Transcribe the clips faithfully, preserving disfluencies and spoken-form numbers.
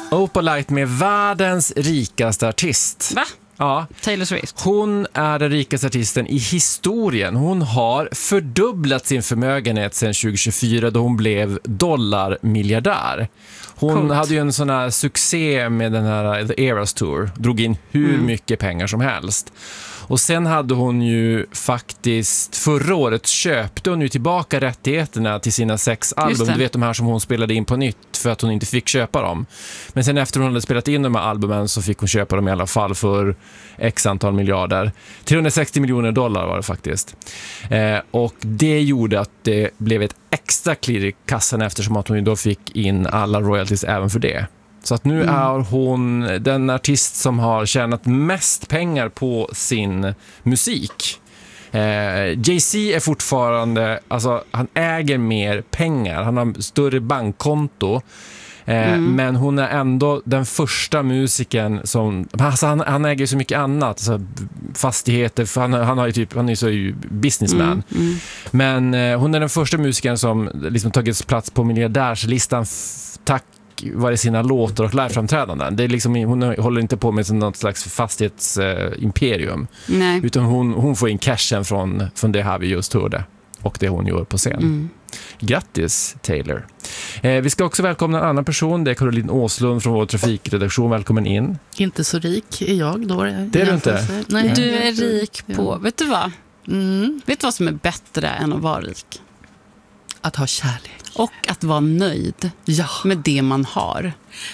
Opalite med världens rikaste artist. Va? Ja. Taylor Swift. Hon är den rikaste artisten i historien. Hon har fördubblat sin förmögenhet sedan tjugo tjugofyra då hon blev dollarmiljardär. Hon Coolt. hade ju en sån här succé med den här The Eras Tour. Drog in hur Mm. mycket pengar som helst. Och sen hade hon ju faktiskt förra året köpte hon ju tillbaka rättigheterna till sina sex album. Du vet de här som hon spelade in på nytt för att hon inte fick köpa dem. Men sen efter hon hade spelat in de här albumen så fick hon köpa dem i alla fall för x antal miljarder. trehundrasextio miljoner dollar var det faktiskt. Eh, och det gjorde att det blev ett extra klirr i kassan eftersom att hon ju då fick in alla royalties även för det. Så att nu mm. är hon den artist som har tjänat mest pengar på sin musik. Eh, Jay-Z är fortfarande, alltså han äger mer pengar, han har större bankkonto. Eh, mm. Men hon är ändå den första musiken som, alltså han, han äger så mycket annat, så fastigheter, för han, han har ju typ, han är så ju businessman. Mm. Mm. Men eh, hon är den första musiken som liksom tagit plats på miljardärslistan f- tack vare sina låtar och liveframträdanden. Det är liksom, hon håller inte på med något slags fastighetsimperium. Nej. Utan hon, hon får in cashen från, från det här vi just hörde. Och det hon gör på scen. Mm. Grattis, Taylor. Eh, vi ska också välkomna en annan person. Det är Caroline Åslund från vår trafikredaktion. Välkommen in. Inte så rik är jag då. Det är du inte. Nej. Du är rik på, ja. Vet du vad? Mm. Vet du vad som är bättre än att vara rik? Att ha kärlek. Och att vara nöjd ja. med det man har.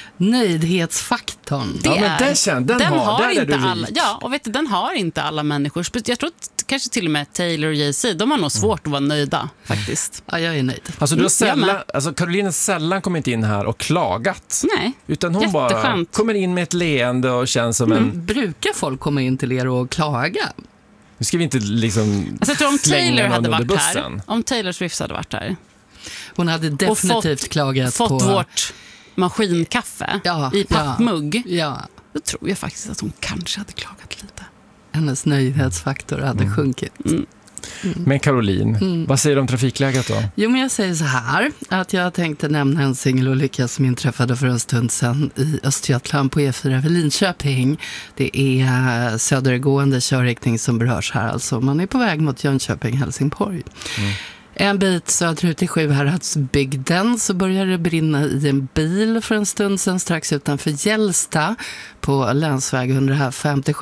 Nöjdhetsfaktorn. Det ja, men den, känn, den, den har, har där inte är du alla. Ja, och vet du, den har inte alla människor. Jag tror att kanske till och med Taylor och Jay-Z, de har nog svårt mm. att vara nöjda faktiskt. Ja, jag är nöjd. Alltså du har sällan, alltså Caroline sällan kommit in här och klagat. Nej. Utan hon bara kommer in med ett leende och känns som mm. en... Brukar folk komma in till er och klaga? Nu ska vi inte liksom alltså, jag tror om Taylor hade varit bussen. här, om Taylor Swift hade varit här. Hon hade definitivt fått, klagat fått på... Fått vårt maskinkaffe ja, i pappmugg. Ja, ja. Då tror jag faktiskt att hon kanske hade klagat lite. Hennes nöjdhetsfaktor hade mm. sjunkit. Mm. Mm. Men Caroline, mm. vad säger du om trafikläget då? Jo, men jag säger så här, att jag tänkte nämna en singelolycka som inträffade för en stund sedan i Östergötland på E fyra vid Linköping. Det är södergående körriktning som berörs här, alltså man är på väg mot Jönköping-Helsingborg. Mm. En bit söderut i Sjuhäradsbygden så började det brinna i en bil för en stund sedan strax utanför Gällsta på länsväg etthundrafemtiosju.